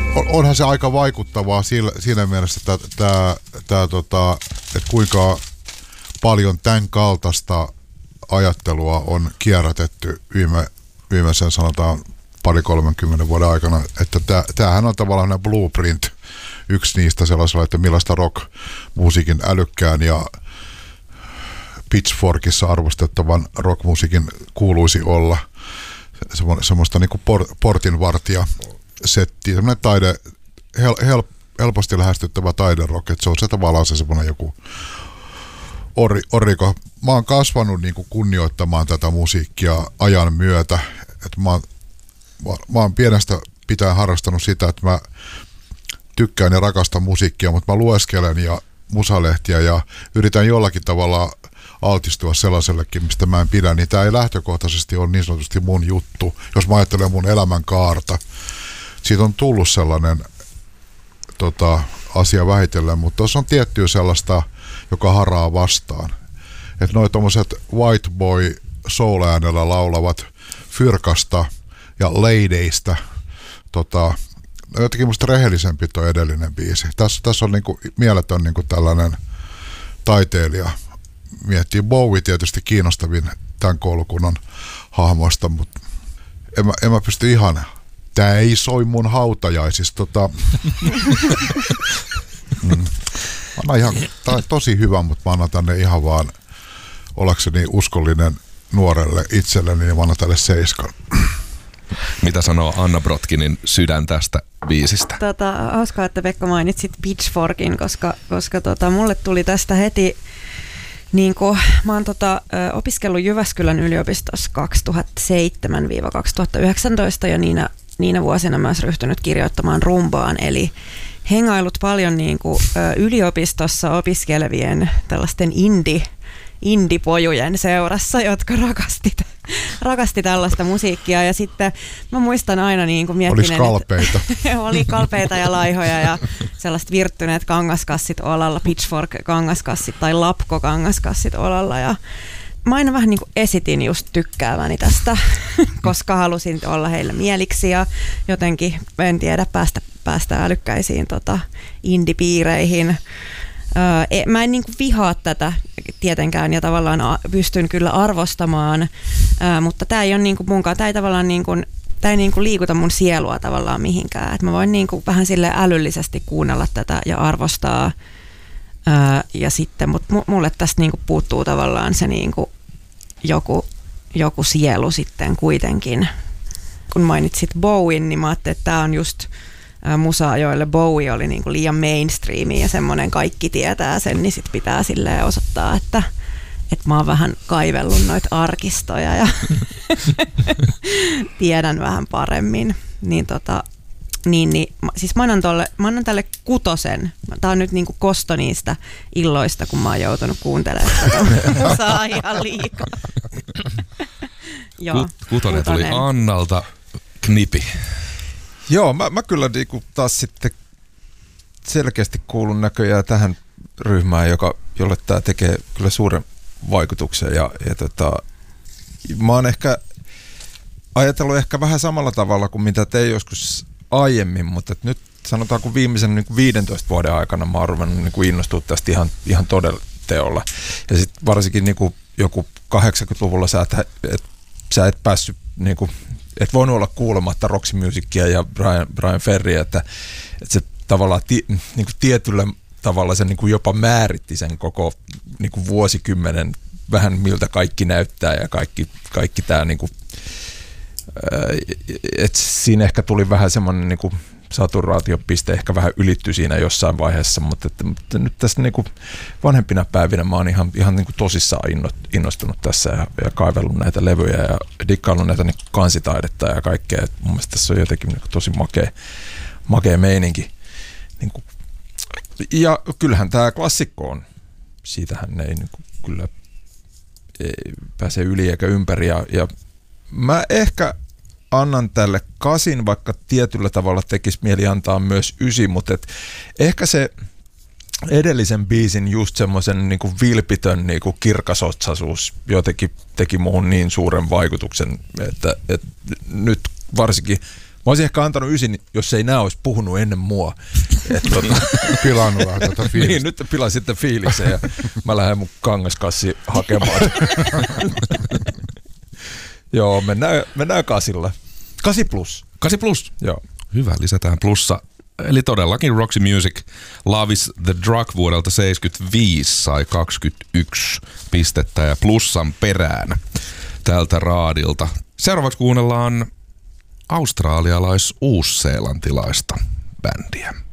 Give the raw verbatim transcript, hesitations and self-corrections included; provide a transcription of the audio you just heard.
onhan se aika vaikuttavaa siinä mielessä, että, tää, tää, tota, että kuinka paljon tämän kaltaista ajattelua on kierrätetty viime, viimeisen sanotaan pari kolmenkymmenen vuoden aikana, että tää, tämähän on tavallaan blueprint, yksi niistä sellaisella, että millaista rock-musiikin älykkään ja Pitchforkissa arvostettavan rockmusiikin kuuluisi olla. Semmo, semmoista niinku por, portinvartija setti, semmoinen taide, hel, hel, helposti lähestyttävä taiderock, että se on se tavallaan se semmoinen joku ori, oriko. Mä oon kasvanut niinku kunnioittamaan tätä musiikkia ajan myötä, että mä, mä, mä oon pienestä pitäen harrastanut sitä, että mä tykkään ja rakastan musiikkia, mutta mä lueskelen ja musalehtiä ja yritän jollakin tavalla altistua sellaisellekin, mistä mä en pidä, niin tää ei lähtökohtaisesti ole niin sanotusti mun juttu, jos mä ajattelen mun elämän kaarta. Siitä on tullut sellainen tota, asia vähitellen, mutta tuossa on tiettyä sellaista, joka haraa vastaan. Että noi tommoset white boy soul-äänellä laulavat Fyrkasta ja Ladyista, tota, jotenkin musta rehellisempi tuo edellinen biisi. Tässä, tässä on niinku mieletön niinku tällainen taiteilija. Miettii Bowie tietysti kiinnostavin tämän koulukunnan hahmoista, mutta en mä, en mä pysty ihan. Tää ei soi mun hautajaisista. Tota. mm. Mä ihan, tää on tosi hyvä, mutta mä annan tänne ihan vaan ollakseni uskollinen nuorelle itselleni, niin mä annan tälle seiskan. Mitä sanoo Anna Brotkinin sydän tästä biisistä? Tota, hauskaa, että Pekka mainitsit Pitchforkin, koska, koska tota, mulle tuli tästä heti, niin kun, mä oon tota, opiskellut Jyväskylän yliopistossa kaksituhattaseitsemän kaksituhattayhdeksäntoista ja niinä, niinä vuosina myös ryhtynyt kirjoittamaan rumbaan, eli hengailut paljon niin kun, yliopistossa opiskelevien tällaisten indie indipojujen seurassa, jotka rakasti, rakasti tällaista musiikkia. Ja sitten mä muistan aina niin kuin miettinen, Olis kalpeita. Että, oli kalpeita ja laihoja ja sellaiset virttyneet kangaskassit olalla, Pitchfork-kangaskassit tai Lapko-kangaskassit olalla. Ja mä aina vähän niin kuin esitin just tykkääväni tästä, koska halusin olla heille mieliksi ja jotenkin, en tiedä, päästä, päästä älykkäisiin tota, indie-piireihin. Öö, mä en niinku vihaa tätä tietenkään ja tavallaan pystyn kyllä arvostamaan, öö, mutta tää ei ole niinku munkaan, tää ei tavallaan niinku, tää ei niinku liikuta mun sielua tavallaan mihinkään. Et mä voin niinku vähän sille älyllisesti kuunnella tätä ja arvostaa öö, ja sitten, mutta mulle tästä niinku puuttuu tavallaan se niinku joku, joku sielu sitten kuitenkin. Kun mainitsit Bowien, niin mä ajattelin, että tää on just musaa, joille Bowie oli niinku liian mainstreami ja semmoinen kaikki tietää sen, niin sit pitää silleen osoittaa, että, että mä oon vähän kaivellut noita arkistoja ja tiedän vähän paremmin. Niin tota, niin, niin, siis mä annan, tolle, mä annan tälle kutosen. Tää on nyt niinku kosto niistä illoista, kun mä oon joutunut kuuntelemaan tätä musaa ihan liikaa. Joo, kutonen tuli Annalta. Knipi. Joo, mä, mä kyllä niinku taas sitten selkeästi kuulun näköjään tähän ryhmään, joka, jolle tämä tekee kyllä suuren vaikutuksen. Ja, ja tota, mä oon ehkä ajatellut ehkä vähän samalla tavalla kuin mitä te joskus aiemmin, mutta nyt sanotaan, kun viimeisen niin kuin viidentoista vuoden aikana mä oon ruvennut niin kuin innostua tästä ihan, ihan todella teolla. Ja sitten varsinkin niin kuin joku kahdeksankymmentäluvulla sä et, et, sä et päässyt niin kuin et voinut olla kuulematta Roxy Musicia ja Brian, Brian Ferryä, että, että se tavallaan ti, niin kuin tietyllä tavalla se niin kuin jopa määritti sen koko niin kuin vuosikymmenen vähän miltä kaikki näyttää ja kaikki, kaikki tämä niin kuin, että siinä ehkä tuli vähän semmoinen niin kuin saturaatiopiste ehkä vähän ylittyi siinä jossain vaiheessa, mutta, että, mutta nyt tässä niin kuin vanhempina päivinä mä oon ihan, ihan niin kuin tosissaan innostunut tässä ja, ja kaivellut näitä levyjä ja dikkaillut näitä niin kuin kansitaidetta ja kaikkea. Et mun mielestä tässä on jotenkin niin kuin tosi makea, makea meininki. Niin kuin, ja kyllähän tämä klassikko on. Siitähän ei niin kuin, kyllä ei pääse yli eikä ympäri. Ja, ja mä ehkä annan tälle kasin, vaikka tietyllä tavalla tekisi mieli antaa myös ysi, mutta et ehkä se edellisen biisin just semmoisen niinku vilpitön niinku kirkasotsaisuus jotenkin teki muuhun niin suuren vaikutuksen, että et nyt varsinkin olisin ehkä antanut ysin, jos ei nää olisi puhunut ennen mua. Et, tota, Pilannut vähän tätä fiilistä. niin, nyt pilasin sitten fiiliksen ja mä lähden mun kangaskassi hakemaan. Joo, mennään, mennään kasilla. Kasi plus. Kasi plus. Joo. Hyvä, lisätään plussa. Eli todellakin Roxy Music Love is the Drug vuodelta seitsemänkymmentäviisi sai kaksikymmentäyksi pistettä ja plussan perään tältä raadilta. Seuraavaksi kuunnellaan australialais-uusseelantilaista bändiä.